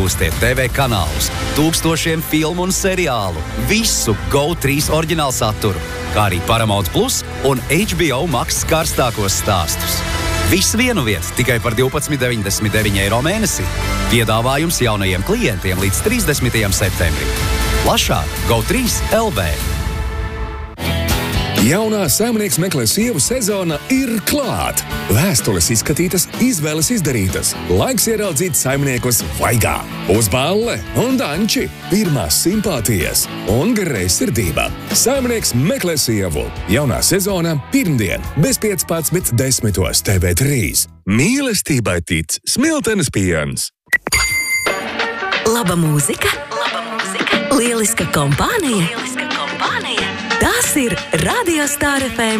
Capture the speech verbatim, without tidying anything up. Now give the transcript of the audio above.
iegūstiet T V kanālus, tūkstošiem filmu un seriālu, visu Go trīs oriģinālu saturu, kā arī Paramount Plus un H B O Max karstākos stāstus. Viss vienu vietu tikai par divpadsmit deviņdesmit deviņi eiro mēnesī. Piedāvājums jaunajiem klientiem līdz trīsdesmitajam septembrim. Plašāk Go trīs L V. Jaunā Saimnieks meklē sievu sezona ir klāt. Vēstules izskatītas, izvēles izdarītas. Laiks ieraudzīt saimniekus vaigā. Uz balle un danči, pirmās simpātijas un greizsirdība. Saimnieks meklē sievu. Jaunā sezona pirmdien bez piecpadsmit desmitos T V trīs. Mīlestībai tic Smiltenes piens. Laba mūzika, laba mūzika, lieliska kompānija. Lieliska kompānija. Tas ir Radio Star F M